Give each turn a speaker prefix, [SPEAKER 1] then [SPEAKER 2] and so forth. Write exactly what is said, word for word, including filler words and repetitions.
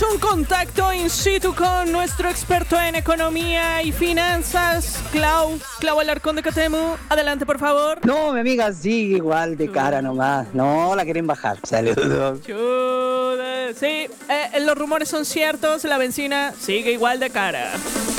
[SPEAKER 1] tenemos un contacto in situ con nuestro experto en economía y finanzas, Clau, Clau Alarcón de Catemu. Adelante, por favor.
[SPEAKER 2] No, mi amiga sigue igual de cara nomás. No, la quieren bajar. Saludos.
[SPEAKER 1] Chuda. Sí, eh, los rumores son ciertos, la benzina sigue igual de cara.